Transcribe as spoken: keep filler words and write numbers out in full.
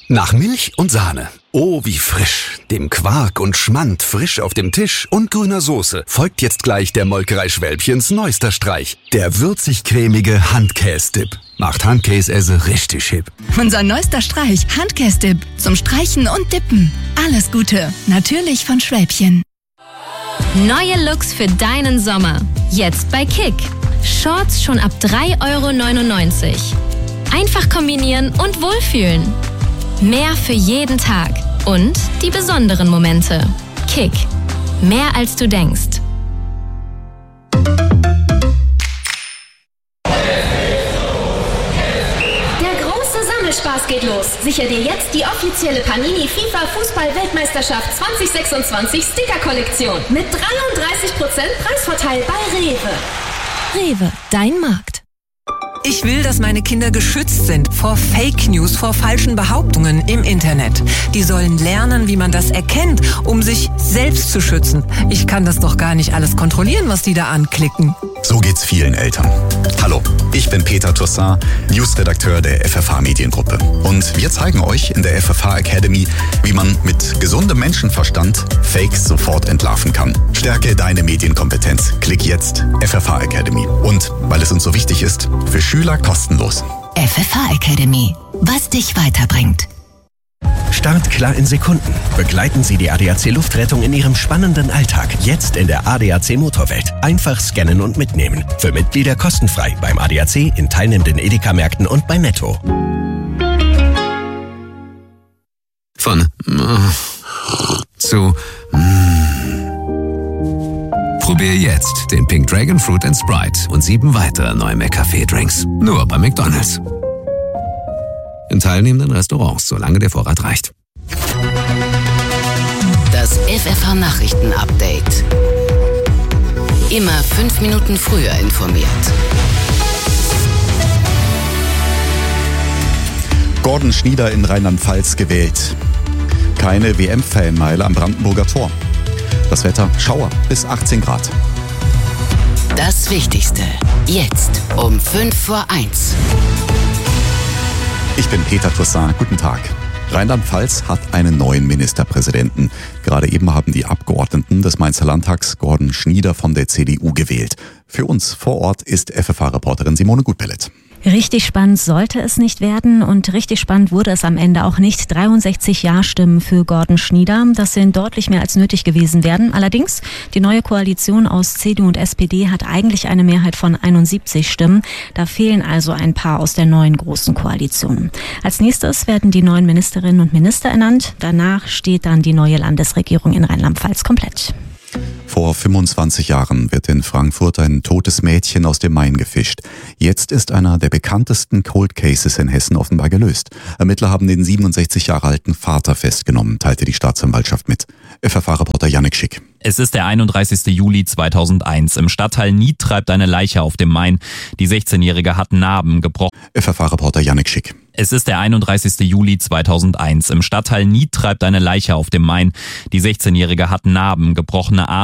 Nach Milch und Sahne. Oh, wie frisch. Dem Quark und Schmand frisch auf dem Tisch und grüner Soße folgt jetzt gleich der Molkerei Schwälbchens neuester Streich. Der würzig-cremige Handkäse-Dip. Macht Handkäse richtig hip. Unser neuester Streich, Handkäse-Dip. Zum Streichen und Dippen. Alles Gute. Natürlich von Schwälbchen. Neue Looks für deinen Sommer. Jetzt bei Kick. Shorts schon ab drei Euro neunundneunzig. Einfach kombinieren und wohlfühlen. Mehr für jeden Tag und die besonderen Momente. Kick. Mehr als du denkst. Der große Sammelspaß geht los. Sicher dir jetzt die offizielle Panini FIFA Fußball-Weltmeisterschaft zwanzig sechsundzwanzig Sticker-Kollektion mit dreiunddreißig Prozent Preisvorteil bei Rewe. Rewe, dein Markt. Ich will, dass meine Kinder geschützt sind vor Fake News, vor falschen Behauptungen im Internet. Die sollen lernen, wie man das erkennt, um sich selbst zu schützen. Ich kann das doch gar nicht alles kontrollieren, was die da anklicken. So geht's vielen Eltern. Hallo, ich bin Peter Toussaint, Newsredakteur der F F H Mediengruppe. Und wir zeigen euch in der F F H Academy, wie man mit gesundem Menschenverstand Fakes sofort entlarven kann. Stärke deine Medienkompetenz. Klick jetzt F F H Academy. Und weil es uns so wichtig ist, für Schüler kostenlos. F F H Academy. Was dich weiterbringt. Start klar in Sekunden. Begleiten Sie die A D A C Luftrettung in Ihrem spannenden Alltag. Jetzt in der A D A C Motorwelt. Einfach scannen und mitnehmen. Für Mitglieder kostenfrei beim A D A C, in teilnehmenden Edeka-Märkten und bei Netto. Von äh, zu äh. Probier jetzt den Pink Dragon Fruit and Sprite und sieben weitere neue McCafé-Drinks. Nur bei McDonald's. In teilnehmenden Restaurants, solange der Vorrat reicht. Das F F H-Nachrichten-Update. Immer fünf Minuten früher informiert. Gordon Schnieder in Rheinland-Pfalz gewählt. Keine W M-Fanmeile am Brandenburger Tor. Das Wetter, Schauer bis achtzehn Grad. Das Wichtigste. Jetzt um fünf vor eins. Ich bin Peter Toussaint. Guten Tag. Rheinland-Pfalz hat einen neuen Ministerpräsidenten. Gerade eben haben die Abgeordneten des Mainzer Landtags Gordon Schnieder von der C D U gewählt. Für uns vor Ort ist F F H-Reporterin Simone Gutbellet. Richtig spannend sollte es nicht werden und richtig spannend wurde es am Ende auch nicht. dreiundsechzig Ja-Stimmen für Gordon Schnieder. Das sind deutlich mehr als nötig gewesen werden. Allerdings, die neue Koalition aus C D U und S P D hat eigentlich eine Mehrheit von einundsiebzig Stimmen. Da fehlen also ein paar aus der neuen großen Koalition. Als nächstes werden die neuen Ministerinnen und Minister ernannt. Danach steht dann die neue Landesregierung in Rheinland-Pfalz komplett. Vor fünfundzwanzig Jahren wird in Frankfurt ein totes Mädchen aus dem Main gefischt. Jetzt ist einer der bekanntesten Cold Cases in Hessen offenbar gelöst. Ermittler haben den siebenundsechzig Jahre alten Vater festgenommen, teilte die Staatsanwaltschaft mit. F F H-Reporter Jannik Schick. Es ist der einunddreißigste Juli zweitausendeins. Im Stadtteil Nied treibt eine Leiche auf dem Main. Die sechzehnjährige hat Narben gebrochen. F F H-Reporter Jannik Schick. Es ist der einunddreißigste Juli zweitausendeins. Im Stadtteil Nied treibt eine Leiche auf dem Main. Die sechzehnjährige hat Narben, gebrochene Arme.